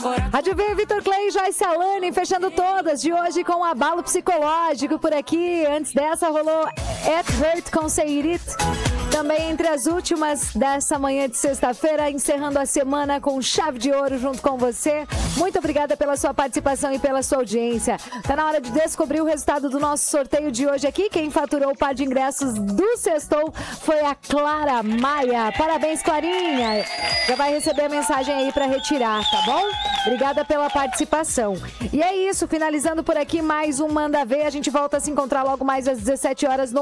Rádio V, Vitor Clay e Joyce Alane, fechando todas de hoje com um abalo psicológico por aqui. Antes dessa rolou At Hurt com Say It. Também entre as últimas dessa manhã de sexta-feira, encerrando a semana com chave de ouro junto com você. Muito obrigada pela sua participação e pela sua audiência. Tá na hora de descobrir o resultado do nosso sorteio de hoje aqui. Quem faturou o par de ingressos do Sextou foi a Clara Maia. Parabéns, Clarinha. Já vai receber a mensagem aí para retirar, tá bom? Obrigada pela participação. E é isso, finalizando por aqui mais um Manda Ver. A gente volta a se encontrar logo mais às 17 horas no